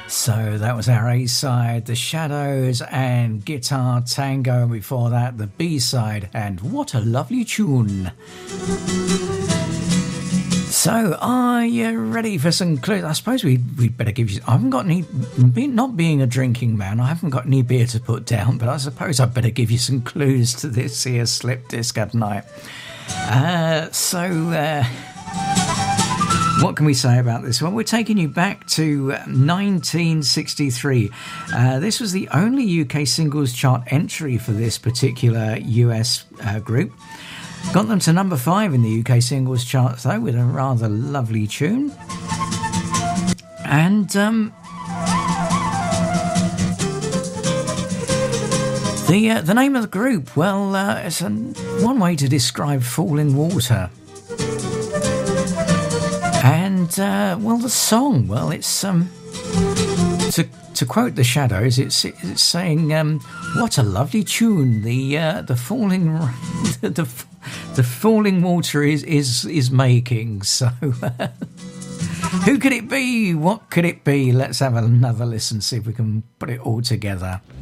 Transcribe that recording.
So that was our A-side, The Shadows and Guitar Tango, and before that the B-side, and what a lovely tune. So are you ready for some clues? I suppose we'd better give you... I haven't got any... Not being a drinking man, I haven't got any beer to put down, but I suppose I'd better give you some clues to this here slip disc, hadn't I? What can we say about this one? We're taking you back to 1963. This was the only UK singles chart entry for this particular US group. Got them to number 5 in the UK singles chart, though, with a rather lovely tune. And the name of the group, well, it's one way to describe Falling Water. And, well, the song, well, it's, to quote The Shadows, it's saying, what a lovely tune, the falling water is making. So, who could it be? What could it be? Let's have another listen, see if we can put it all together.